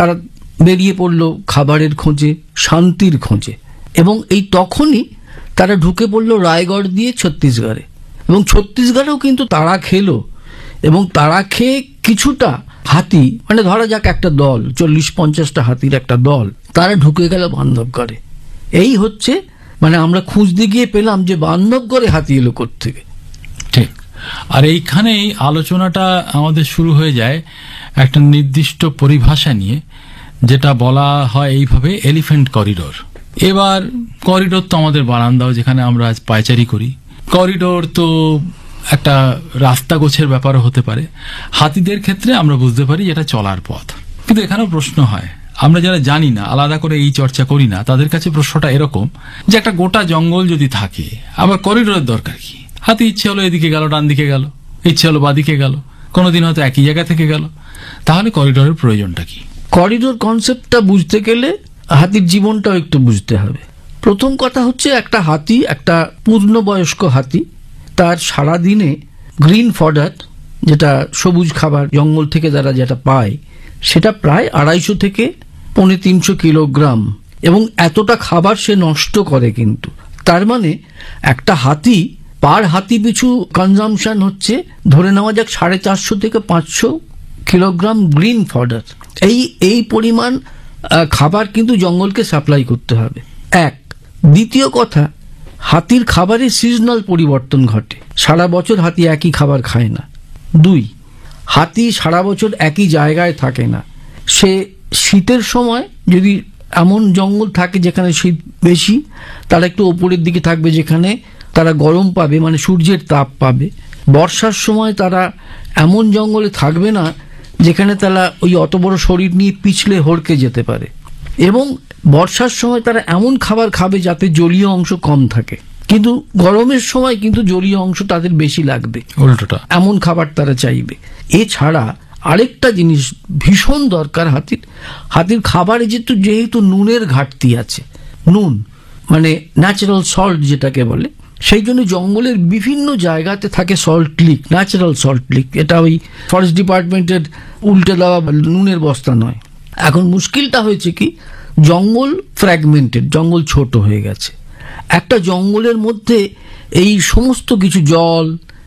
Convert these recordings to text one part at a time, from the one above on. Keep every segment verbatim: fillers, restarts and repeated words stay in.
তারা বেরিয়ে পড়লো খাবারের খোঁজে, শান্তির খোঁজে, এবং এই তখনই তারা ঢুকে পড়লো রায়গড় দিয়ে ছত্তিশগড়ে, এবং ছত্তিশগড়েও কিন্তু তারা খেলো, এবং তারা খেয়ে কিছুটা হাতি, মানে ধরা যাক একটা দল, চল্লিশ পঞ্চাশটা হাতির একটা দল, তারা ঢুকে গেল বান্ধবগড়ে। এই হচ্ছে মানে আমরা খুঁজতে গিয়ে পেলাম যে বান্ধবগড়ে হাতি এলো কোত্থেকে। ঠিক। আর এইখানেই আলোচনাটা আমাদের শুরু হয়ে যায় একটা নির্দিষ্ট পরিভাষা নিয়ে, যেটা বলা হয় এইভাবে এলিফ্যান্ট করিডোর। এবার করিডোর তো আমাদের বারান্দাও, যেখানে আমরা আজ পায়চারি করি। করিডোর তো একটা রাস্তা গোছের ব্যাপারও হতে পারে। হাতিদের ক্ষেত্রে আমরা বুঝতে পারি যেটা চলার পথ। কিন্তু এখানেও প্রশ্ন হয়, আমরা যারা জানি না, আলাদা করে এই চর্চা করি না, তাদের কাছে প্রশ্নটা এরকম যে একটা গোটা জঙ্গল যদি থাকে, আবার করিডোরের দরকার কি? হাতি ইচ্ছে হলো এদিকে গেল, ডান দিকে গেল, ইচ্ছে হলো বাদিকে গেল, কোনোদিন হয়তো একই জায়গা থেকে গেল, তাহলে করিডোরের প্রয়োজনটা কি? করিডোর কনসেপ্টটা বুঝতে গেলে হাতির জীবনটাও একটু বুঝতে হবে। প্রথম কথা হচ্ছে, একটা হাতি, একটা পূর্ণবয়স্ক হাতি, তার সারাদিনে গ্রিন ফডার, যেটা সবুজ খাবার জঙ্গল থেকে তারা যেটা পায়, সেটা প্রায় আড়াইশো থেকে পৌনে তিনশো কিলোগ্রাম, এবং এতটা খাবার সে নষ্ট করে। কিন্তু তার মানে একটা হাতি পার হাতি পিছু কনজামশন হচ্ছে ধরে নেওয়া যাক সাড়ে চারশো থেকে পাঁচশো কিলোগ্রাম গ্রিন ফডার। এই এই পরিমাণ খাবার কিন্তু জঙ্গলকে সাপ্লাই করতে হবে, এক। দ্বিতীয় কথা, হাতির খাবারে সিজনাল পরিবর্তন ঘটে, সারা বছর হাতি একই খাবার খায় না। দুই, হাতি সারা বছর একই জায়গায় থাকে না। সে শীতের সময় যদি এমন জঙ্গল থাকে যেখানে শীত বেশি, তারা একটু ওপরের দিকে থাকবে যেখানে তারা গরম পাবে, মানে সূর্যের তাপ পাবে। বর্ষার সময় তারা এমন জঙ্গলে থাকবে না যেখানে তারা ওই অত বড় শরীর নিয়ে পিছলে হড়কে যেতে পারে, এবং বর্ষার সময় তারা এমন খাবার খাবে যাতে জলীয় অংশ কম থাকে, কিন্তু গরমের সময় কিন্তু জলীয় অংশ তাদের বেশি লাগবে, উল্টোটা এমন খাবার তারা চাইবে। এছাড়া আরেকটা জিনিস ভীষণ দরকার হাতির, হাতির খাবারে যেহেতু যেহেতু নুনের ঘাটতি আছে, নুন মানে ন্যাচারাল সল্ট যেটাকে বলে, সেই জন্য জঙ্গলের বিভিন্ন জায়গাতে থাকে salt leak, natural salt leak. এটা ওই ফরেস্ট ডিপার্টমেন্টের উল্টে দেওয়া নুনের বস্তা নয়। এখন মুশকিলটা হয়েছে কি, জঙ্গল ফ্র্যাগমেন্টেড, জঙ্গল ছোট হয়ে গেছে। একটা জঙ্গলের মধ্যে এই সমস্ত কিছু জল,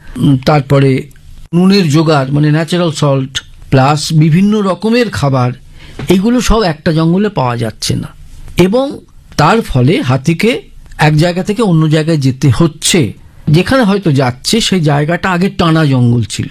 তারপরে নুনের জোগাড় মানে ন্যাচারাল সল্ট, প্লাস বিভিন্ন রকমের খাবার, এগুলো সব একটা জঙ্গলে পাওয়া যাচ্ছে না, এবং তার ফলে হাতিকে এক জায়গা থেকে অন্য জায়গায় যেতে হচ্ছে। যেখানে হয়তো যাচ্ছে সেই জায়গাটা আগে টানা জঙ্গল ছিল,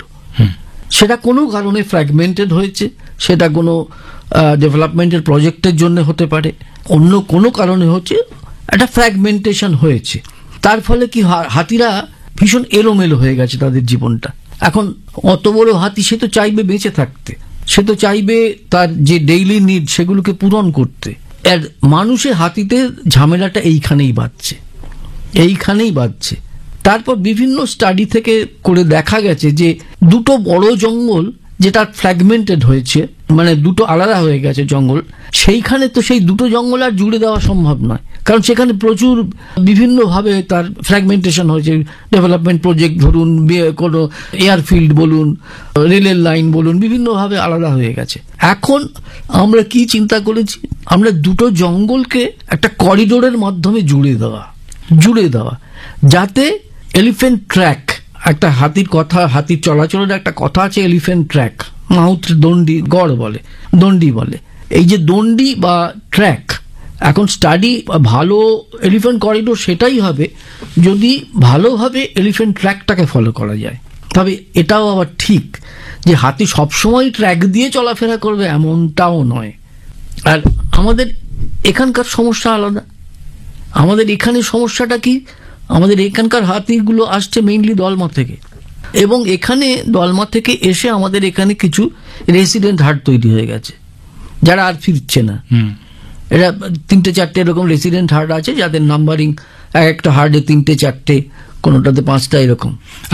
সেটা কোনো কারণে ফ্র্যাগমেন্টেড হয়েছে, সেটা কোনো ডেভেলপমেন্টের প্রজেক্টের জন্য হতে পারে, অন্য কোনো কারণে হচ্ছে, একটা ফ্র্যাগমেন্টেশন হয়েছে। তার ফলে কি হাতিরা ভীষণ এলোমেলো হয়ে গেছে তাদের জীবনটা। এখন অত বড় হাতি, সে তো চাইবে বেঁচে থাকতে, সে তো চাইবে তার যে ডেইলি নিড সেগুলোকে পূরণ করতে। আর মানুষের হাতিতে ঝামেলাটা এইখানেই বাজছে, এইখানেই বাজছে। তারপর বিভিন্ন স্টাডি থেকে করে দেখা গেছে যে দুটো বড় জঙ্গল যেটা ফ্র্যাগমেন্টেড হয়েছে, মানে দুটো আলাদা হয়ে গেছে জঙ্গল, সেইখানে তো সেই দুটো জঙ্গল আর জুড়ে দেওয়া সম্ভব নয়, কারণ সেখানে প্রচুর বিভিন্নভাবে তার ফ্র্যাগমেন্টেশন হয়েছে। ডেভেলপমেন্ট প্রজেক্ট ধরুন, কোনো এয়ারফিল্ড বলুন, রেলের লাইন বলুন, বিভিন্নভাবে আলাদা হয়ে গেছে। এখন আমরা কি চিন্তা করেছি, আমরা দুটো জঙ্গলকে একটা করিডোরের মাধ্যমে জুড়ে দেওয়া জুড়ে দেওয়া যাতে এলিফ্যান্ট ট্র্যাক, একটা হাতির কথা, হাতির চলাচলের একটা কথা আছে, এলিফ্যান্ট ট্র্যাক, মাউথ দণ্ডি, গড় বলে, দণ্ডি বলে। এই যে দণ্ডি বা ট্র্যাক, এখন স্টাডি ভালো এলিফ্যান্ট করিডোর সেটাই হবে যদি ভালোভাবে এলিফ্যান্ট ট্র্যাকটাকে ফলো করা যায়। তবে এটাও আবার ঠিক যে হাতি সবসময় ট্র্যাক দিয়ে চলাফেরা করবে এমনটাও নয়। আর আমাদের এখানকার সমস্যা আলাদা। আমাদের এখানে সমস্যাটা কি, আমাদের এখানকার হাতিগুলো আসছে মেইনলি দলমা থেকে, এবং এখানে দলমা থেকে এসে আমাদের এখানে কিছু রেসিডেন্ট হার্ট তৈরি হয়ে গেছে যারা আর ফিরছে না। এরা তিনটে চারটে এরকম রেসিডেন্ট হার্ট আছে যাদের নাম্বারিং এক একটা হার্টে তিনটে চারটে, কোনোটাতে পাঁচটা, এরকম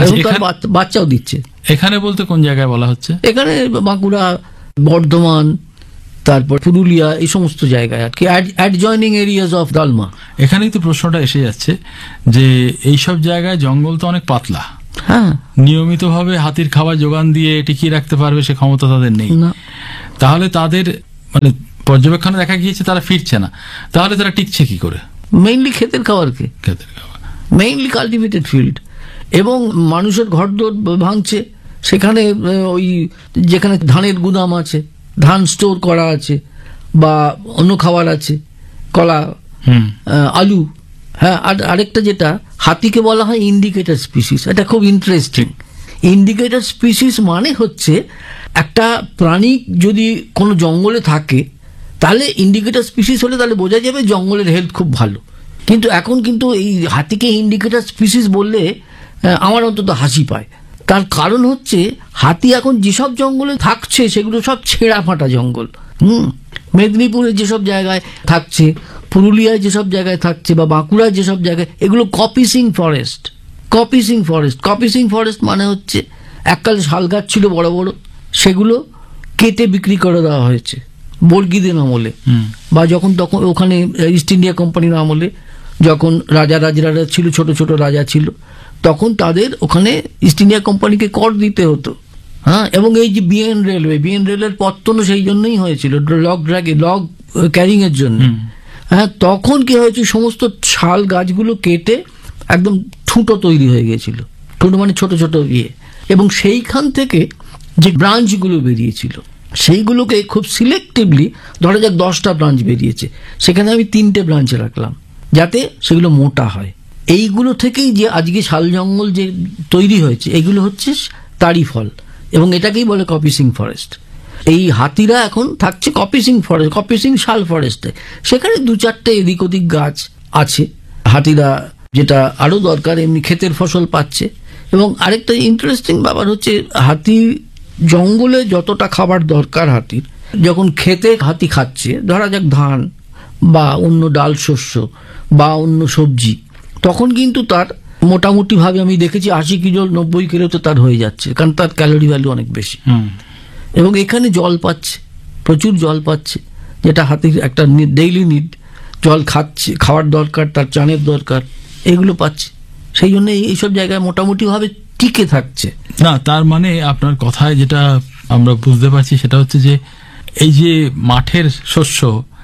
বাচ্চাও দিচ্ছে। এখানে বলতে কোন জায়গায় বলা হচ্ছে? এখানে বাঁকুড়া, বর্ধমান, তারপর পুরুলিয়া, এই সমস্ত জায়গায় আর কি, অ্যাডজয়নিং এরিয়াজ অফ দলমা। এখানেই তো প্রশ্নটা এসে যাচ্ছে যে এইসব জায়গায় জঙ্গল তো অনেক পাতলা, হ্যাঁ, নিয়মিতভাবে হাতির খাবার যোগান দিয়ে টিকিয়ে রাখতে পারবে সে ক্ষমতা তাদের নেই। তাহলে তাদের মানে পর্যবেক্ষণে দেখা গিয়েছে তারা ফিরছে না, তাহলে তারা টিকছে কি করে? মেইনলি ক্ষেতের খাবারকে, ক্ষেতের খাবার, মেইনলি কাল্টিভেটেড ফিল্ড, এবং মানুষের ঘরদোর ভাঙছে। সেখানে ওই যেখানে ধানের গুদাম আছে, ধান স্টোর করা আছে, বা অন্য খাবার আছে, কলা, আলু। হ্যাঁ, আর আরেকটা যেটা হাতিকে বলা হয় ইন্ডিকেটর স্পিসিস, এটা খুব ইন্টারেস্টিং। ইন্ডিকেটর স্পিসিস মানে হচ্ছে একটা প্রাণী যদি কোনো জঙ্গলে থাকে, তাহলে ইন্ডিকেটর স্পিসিস হলে তাহলে বোঝা যাবে জঙ্গলের হেলথ খুব ভালো। কিন্তু এখন কিন্তু এই হাতিকে ইন্ডিকেটর স্পিসিস বললে আমার অন্তত হাসি পায়। তার কারণ হচ্ছে হাতি এখন যেসব জঙ্গলে থাকছে সেগুলো সব ছেঁড়া ফাটা জঙ্গল। হুম মেদিনীপুরে যেসব জায়গায় থাকছে, পুরুলিয়ায় যেসব জায়গায় থাকছে, বা বাঁকুড়ায় যেসব জায়গায়, এগুলো কপিসিং ফরেস্ট। কপিসিং ফরেস্ট কপিসিং ফরেস্ট মানে হচ্ছে এককালে শাল গাছ ছিল বড় বড়, সেগুলো কেটে বিক্রি করে দেওয়া হয়েছে বর্গীদের আমলে, বা যখন তখন ওখানে ইস্ট ইন্ডিয়া কোম্পানির আমলে যখন রাজা রাজরারা ছিল, ছোট ছোট রাজা ছিল, তখন তাদের ওখানে ইস্ট ইন্ডিয়া কোম্পানিকে কর দিতে হতো। হ্যাঁ, এবং এই যে বিএন রেলওয়ে, বিএন রেলের পত্তনও সেই জন্যই হয়েছিল, লগ ড্রাগে লগ ক্যারিং এর জন্য। হ্যাঁ, তখন কি হয়েছে, সমস্ত শাল গাছগুলো কেটে একদম ঠুঁটো তৈরি হয়ে গিয়েছিল, ঠুঁটো মানে ছোট ছোট ইয়ে, এবং সেইখান থেকে যে ব্রাঞ্চগুলো বেরিয়েছিল সেইগুলোকে খুব সিলেক্টিভলি, ধরা যাক দশটা ব্রাঞ্চ বেরিয়েছে, সেখানে আমি তিনটে ব্রাঞ্চ রাখলাম যাতে সেগুলো মোটা হয়। এইগুলো থেকেই যে আজকে শাল জঙ্গল যে তৈরি হয়েছে, এগুলো হচ্ছে তারই ফল, এবং এটাকেই বলে কপিসিং ফরেস্ট। এই হাতিরা এখন থাকছে কপিসিং ফরেস্ট, কপিসিং শাল ফরেস্টে, সেখানে দু চারটে এদিক ওদিক গাছ আছে। হাতিরা যেটা আরো দরকার, এমনি ক্ষেতের ফসল পাচ্ছে। এবং আরেকটা ইন্টারেস্টিং ব্যাপার হচ্ছে, হাতি জঙ্গলে যতটা খাবার দরকার হাতির, যখন খেতে হাতি খাচ্ছে, ধরা যাক ধান বা অন্য ডাল শস্য বা অন্য সবজি, তখন কিন্তু তার মোটামুটি ভাবে আমি দেখেছি আশি কিলো নব্বই কিলো তো তার হয়ে যাচ্ছে, কারণ তার ক্যালোরি ভ্যালু অনেক বেশি। এবং এখানে জল পাচ্ছে, প্রচুর জল পাচ্ছে, যেটা হাতির একটা ডেইলি নিড। জল খাচ্ছে, খাওয়ার দরকার, তার চানের দরকার, এগুলো পাচ্ছে। সেই জন্য এইসব জায়গায় মোটামুটি ভাবে টিকে থাকছে। না, তার মানে আপনার কথায় যেটা আমরা বুঝতে পারছি সেটা হচ্ছে যে এই যে মাঠের শস্য,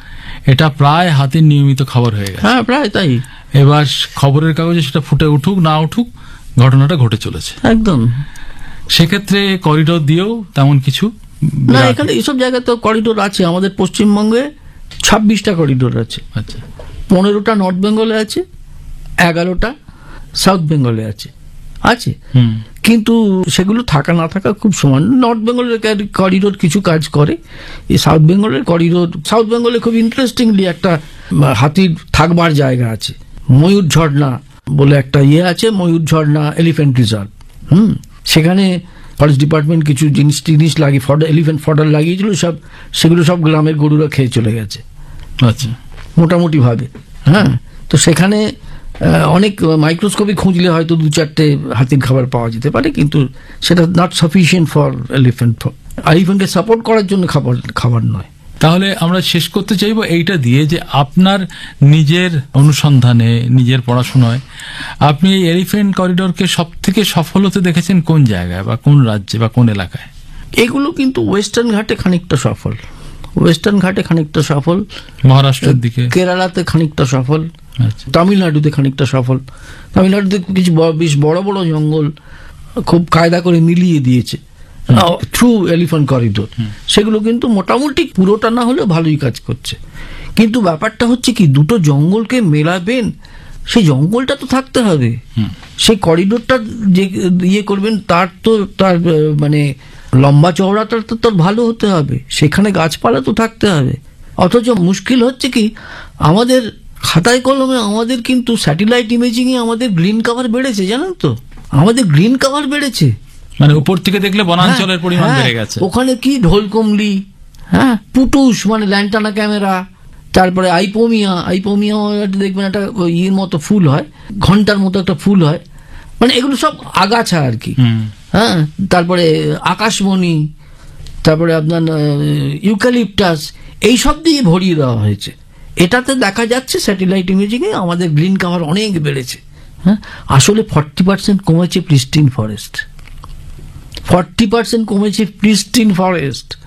এটা প্রায় হাতির নিয়মিত খাবার হয়ে গেছে। হ্যাঁ, প্রায় তাই। এবার খবরের কাগজে সেটা ফুটে উঠুক না উঠুক, ঘটনাটা ঘটে চলেছে একদম। সেক্ষেত্রে করিডোর দিয়েও তেমন কিছু না, এখানে এইসব জায়গায় তো করিডোর আছে। আমাদের পশ্চিমবঙ্গে ছাব্বিশটা করিডোর আছে। আচ্ছা, পনেরোটা নর্থ বেঙ্গলে আছে, এগারোটা সাউথ বেঙ্গলে আছে আছে কিন্তু সেগুলো থাকা না থাকা খুব সমান। নর্থ বেঙ্গলের করিডোর কিছু কাজ করে, এই সাউথ বেঙ্গলের করিডোর, সাউথ বেঙ্গলে খুব ইন্টারেস্টিংলি একটা হাতির থাকবার জায়গা আছে, ময়ূর ঝর্ণা বলে একটা ইয়ে আছে, ময়ূর ঝর্ণা এলিফ্যান্ট রিজার্ভ। হুম সেখানে ফরেস্ট ডিপার্টমেন্ট কিছু জিনিস টিনিস লাগিয়ে ফডার এলিফ্যান্ট ফডার লাগিয়েছিল, সব সেগুলো সব গ্রামের গরুরা খেয়ে চলে গেছে। আচ্ছা, মোটামুটি ভাবে। হ্যাঁ, তো সেখানে অনেক মাইক্রোস্কোপে খুঁজলে হয়তো দু চারটে হাতির খাবার পাওয়া যেতে পারে, কিন্তু সেটা not sufficient for elephant. এলিফ্যান্টকে support করার জন্য খাবার খাবার নয়। তাহলে আমরা শেষ করতে চাইবো এইটা দিয়ে যে আপনার নিজের অনুসন্ধানে, নিজের পড়াশোনায় আপনি এই এলিফ্যান্ট করিডোরকে সব থেকে সফল হতে দেখেছেন কোন জায়গায় বা কোন রাজ্যে বা কোন এলাকায়? এগুলো কিন্তু ওয়েস্টার্ন ঘাটে খানিকটা সফল, ওয়েস্টার্ন ঘাটে খানিকটা সফল, মহারাষ্ট্রের দিকে, কেরালাতে খানিকটা সফল, তামিলনাড়ুতে খানিকটা সফল। তামিলনাড়ুতে কিছু বেশ বড় বড় জঙ্গল খুব কায়দা করে মিলিয়ে দিয়েছে থ্রু এলিফ্যান্ট করিডোর, সেগুলো কিন্তু মোটামুটি পুরোটা না হলেও ভালোই কাজ করছে। কিন্তু ব্যাপারটা হচ্ছে কি, দুটো জঙ্গলকে মেলাবেন, সেই জঙ্গলটা তো থাকতে হবে, সেই করিডোরটা যে ইয়ে করবেন তার তো তার মানে লম্বা চওড়াটা তো তার ভালো হতে হবে, সেখানে গাছপালা তো থাকতে হবে। অথচ মুশকিল হচ্ছে কি, আমাদের খাতায় কলমে আমাদের কিন্তু স্যাটেলাইট ইমেজিং এ আমাদের গ্রিন কভার বেড়েছে, জানেন তো, আমাদের গ্রিন কভার বেড়েছে, মানে উপর থেকে দেখলে বনাঞ্চলের পরিমাণ বেড়ে গেছে। ওখানে কি ঢোলকমলি, হ্যাঁ পুটুস মানে ল্যান্টানা ক্যামেরা, তারপরে আইপোমিয়া, আইপোমিয়া দেখবেন একটা ইয়ের মতো ফুল হয়, ঘন্টার মতো একটা ফুল হয়, মানে এগুলো সব আগাছা আর কি। হ্যাঁ, তারপরে আকাশমণি, তারপরে আপনার ইউক্যালিপটাস, এই সব দিয়ে ভরিয়ে দেওয়া হয়েছে। এটাতে দেখা যাচ্ছে স্যাটেলাইট ইমেজিং এ আমাদের গ্রিন কভার অনেক বেড়েছে। হ্যাঁ, আসলে ফর্টি পার্সেন্ট কমেছে প্রিস্টিন ফরেস্ট, ফর্টি পার্সেন্ট কমেছে প্রিস্টিন ফরেস্ট।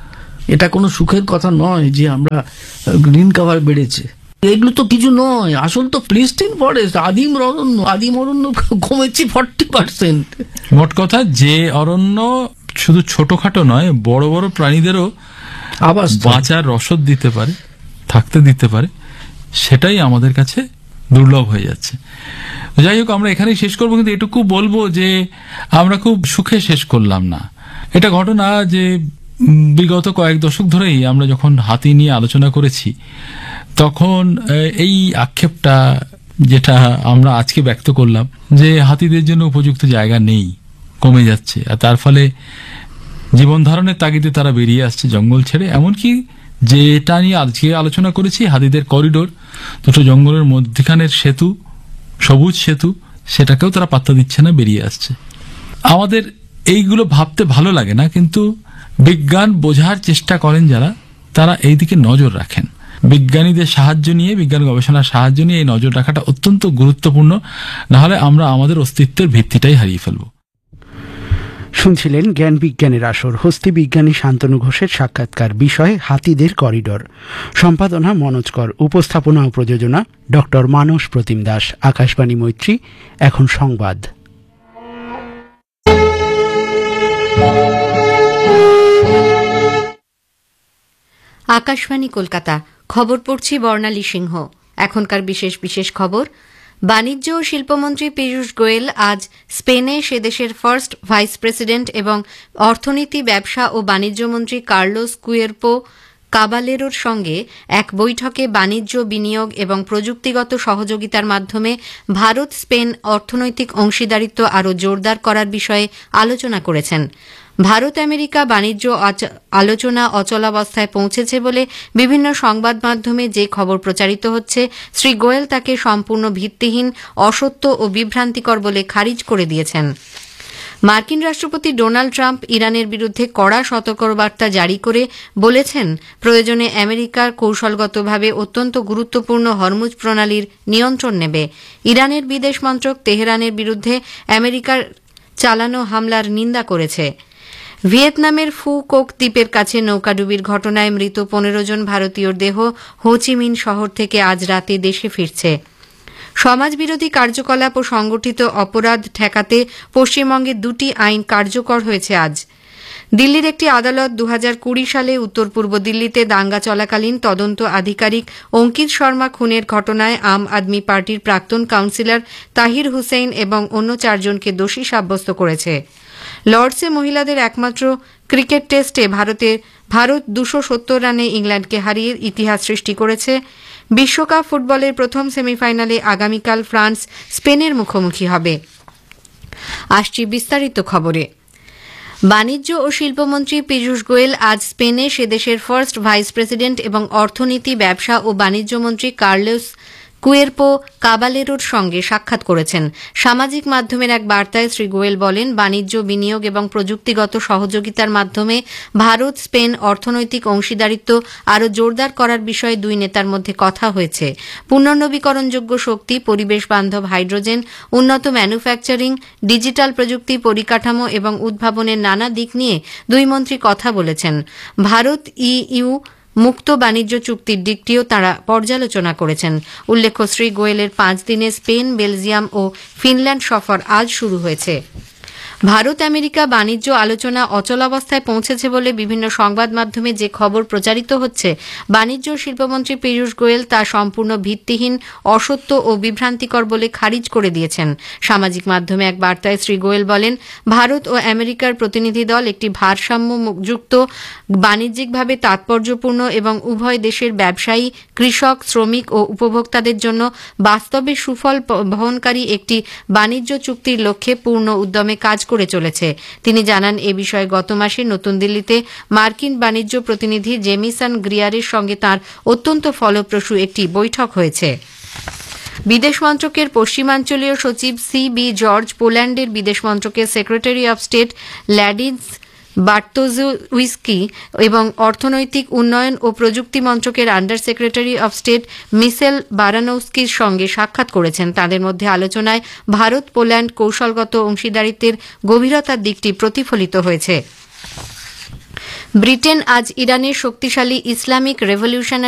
এটা কোনো সুখের কথা নয় যে আমরা গ্রিন কভার বেড়েছে, এগুলো তো কিছু নয়। আসল তো প্রিস্টিন ফরেস্ট, আদিম অরণ্য, আদিম অরণ্য কমেছে ফর্টি পার্সেন্ট। মোট কথা যে অরণ্য শুধু ছোটখাটো নয়, বড় বড় প্রাণীদেরও আবাস বাঁচার রসদ দিতে পারে, থাকতে দিতে পারে, সেটাই আমাদের কাছে দুর্লভ হয়ে যাচ্ছে। যাই হোক, আমরা এখানেই শেষ করবো, কিন্তু এটুকু বলবো যে আমরা খুব সুখে শেষ করলাম না। এটা ঘটনা যে বিগত কয়েক দশক ধরেই আমরা যখন হাতি নিয়ে আলোচনা করেছি, তখন এই আক্ষেপটা যেটা আমরা আজকে ব্যক্ত করলাম যে হাতিদের জন্য উপযুক্ত জায়গা নেই, কমে যাচ্ছে, আর তার ফলে জীবন ধারণের তাগিদে তারা বেরিয়ে আসছে জঙ্গল ছেড়ে। এমনকি যেটা নিয়ে আজকে আলোচনা করেছি, হাতিদের করিডোর, দুটো জঙ্গলের মধ্যখানের সেতু, সবুজ সেতু, সেটাকেও তারা পাত্তা দিচ্ছে না, বেরিয়ে আসছে। আমাদের এইগুলো ভাবতে ভালো লাগে না, কিন্তু বিজ্ঞান বোঝার চেষ্টা করেন যারা, তারা এই দিকে নজর রাখেন। বিজ্ঞানীদের সাহায্য নিয়ে, বিজ্ঞান গবেষণার সাহায্য নিয়ে এই নজর রাখাটা অত্যন্ত গুরুত্বপূর্ণ, নাহলে আমরা আমাদের অস্তিত্বের ভিত্তিটাই হারিয়ে ফেলব। শুনছিলেন জ্ঞান বিজ্ঞানের আসর, হস্তি বিজ্ঞানী শান্তনু ঘোষের সাক্ষাৎকার, বিষয় হাতিদের করিডোর। সম্পাদনা মনোজ কর, উপস্থাপনা ও প্রযোজনা ডক্টর মানস প্রতিম দাস। আকাশবাণী মৈত্রী, এখন সংবাদ। আকাশবাণী কলকাতা, খবর পড়ছি বর্ণালী সিংহ। এখনকার বিশেষ বিশেষ খবর। বাণিজ্য ও শিল্পমন্ত্রী পীযূষ গোয়েল আজ স্পেনে সে দেশের ফার্স্ট ভাইস প্রেসিডেন্ট এবং অর্থনীতি, ব্যবসা ও বাণিজ্য মন্ত্রী কার্লোস কুয়েরপো কাবালেরোর সঙ্গে এক বৈঠকে বাণিজ্য, বিনিয়োগ এবং প্রযুক্তিগত সহযোগিতার মাধ্যমে ভারত স্পেন অর্থনৈতিক অংশীদারিত্ব আরও জোরদার করার বিষয়ে আলোচনা করেছেন। ভারত আমেরিকা বাণিজ্য আলোচনা অচলাবস্থায় পৌঁছেছে বলে বিভিন্ন সংবাদ মাধ্যমে যে খবর প্রচারিত হচ্ছে, শ্রী গোয়েল তাকে সম্পূর্ণ ভিত্তিহীন, অসত্য ও বিভ্রান্তিকর বলে খারিজ করে দিয়েছেন। মার্কিন রাষ্ট্রপতি ডোনাল্ড ট্রাম্প ইরানের বিরুদ্ধে কড়া সতর্কবার্তা জারি করে বলেছেন, প্রয়োজনে আমেরিকার কৌশলগতভাবে অত্যন্ত গুরুত্বপূর্ণ হরমুজ প্রণালীর নিয়ন্ত্রণ নেবে। ইরানের বিদেশ মন্ত্রক তেহরানের বিরুদ্ধে আমেরিকার চালানো হামলার নিন্দা করেছে। ভিয়েতনামের ফু কোক দ্বীপের কাছে নৌকাডুবির ঘটনায় মৃত পনেরো জন ভারতীয়র দেহ হোচিমিন শহর থেকে আজ রাতে দেশে ফিরছে। সমাজবিরোধী কার্যকলাপ ও সংগঠিত অপরাধ ঠেকাতে পশ্চিমবঙ্গে দুটি আইন কার্যকর হয়েছে আজ। দিল্লির একটি আদালত দু হাজার কুড়ি সালে উত্তর পূর্ব দিল্লিতে দাঙ্গা চলাকালীন তদন্ত আধিকারিক অঙ্কিত শর্মা খুনের ঘটনায় আম আদমি পার্টির প্রাক্তন কাউন্সিলর তাহির হুসেইন এবং অন্য চারজনকে দোষী সাব্যস্ত করেছে। লর্ডসে মহিলাদের একমাত্র ক্রিকেট টেস্টে ভারতের ভারত দুশো সত্তর রানে ইংল্যান্ডকে হারিয়ে ইতিহাস সৃষ্টি করেছে। বিশ্বকাপ ফুটবলের প্রথম সেমিফাইনালে আগামীকাল ফ্রান্স স্পেনের মুখোমুখি হবে। আসছি বিস্তারিত খবরে। বাণিজ্য ও শিল্পমন্ত্রী পীযূষ গোয়েল আজ স্পেনে সে দেশের ফার্স্ট ভাইস প্রেসিডেন্ট এবং অর্থনীতি, ব্যবসা ও বাণিজ্য মন্ত্রী কার্লোস কুয়েরপো কাবালেরোর সঙ্গে সাক্ষাৎ করেছেন। সামাজিক মাধ্যমের এক বার্তায় শ্রী গোয়েল বলেন, বাণিজ্য, বিনিয়োগ এবং প্রযুক্তিগত সহযোগিতার মাধ্যমে ভারত স্পেন অর্থনৈতিক অংশীদারিত্ব আরও জোরদার করার বিষয়ে দুই নেতার মধ্যে কথা হয়েছে। পুনর্নবীকরণযোগ্য শক্তি, পরিবেশ বান্ধব হাইড্রোজেন, উন্নত ম্যানুফ্যাকচারিং, ডিজিটাল প্রযুক্তি, পরিকাঠামো এবং উদ্ভাবনের নানা দিক নিয়ে দুই মন্ত্রী কথা বলেছেন। ভারত ইইউ মুক্ত বাণিজ্য চুক্তির দিকটিও তাঁরা পর্যালোচনা করেছেন। উল্লেখ্য, শ্রী গোয়েলের পাঁচ দিনের স্পেন, বেলজিয়াম ও ফিনল্যান্ড সফর আজ শুরু হয়েছে। ভারত আমেরিকা বাণিজ্য আলোচনা অচলাবস্থায় পৌঁছেছে বলে বিভিন্ন সংবাদ মাধ্যমে যে খবর প্রচারিত হচ্ছে, বাণিজ্য ও শিল্পমন্ত্রী পীযূষ গোয়েল তা সম্পূর্ণ ভিত্তিহীন, অসত্য ও বিভ্রান্তিকর বলে খারিজ করে দিয়েছেন। সামাজিক মাধ্যমে এক বার্তায় শ্রী গোয়েল বলেন, ভারত ও আমেরিকার প্রতিনিধি দল একটি ভারসাম্যযুক্ত, বাণিজ্যিকভাবে তাৎপর্যপূর্ণ এবং উভয় দেশের ব্যবসায়ী, কৃষক, শ্রমিক ও উপভোক্তাদের জন্য বাস্তবে সুফল বহনকারী একটি বাণিজ্য চুক্তির লক্ষ্যে পূর্ণ উদ্যমে কাজ করে চলেছে। তিনি জানান, এ বিষয়ে গত মাসে নতুন দিল্লিতে মার্কিন বাণিজ্য প্রতিনিধি জেমিসন গ্রিয়ারের সঙ্গে তাঁর অত্যন্ত ফলপ্রসূ একটি বৈঠক হয়েছে। বিদেশ মন্ত্রকের পশ্চিমাঞ্চলীয় সচিব সি বি জর্জ, পোল্যান্ডের বিদেশ মন্ত্রকের সেক্রেটারি অব স্টেট ল্যাডিস বার্টোজউইস্কি এবং অর্থনৈতিক উন্নয়ন ও প্রযুক্তি মন্ত্রকের আন্ডার সেক্রেটারি অব স্টেট মিশেল বারানস্কির সঙ্গে সাক্ষাৎ করেছেন। তাদের মধ্যে আলোচনায় ভারত পোল্যান্ড কৌশলগত অংশীদারিত্বের গভীরতার দিকটি প্রতিফলিত হয়েছে। ব্রিটেন আজ ইরানের শক্তিশালী ইসলামিক রেভলিউশনারি